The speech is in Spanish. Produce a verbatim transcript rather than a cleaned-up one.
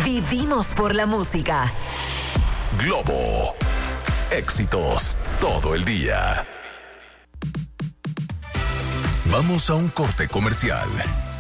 Vivimos por la música. Globo. Éxitos todo el día. Vamos a un corte comercial.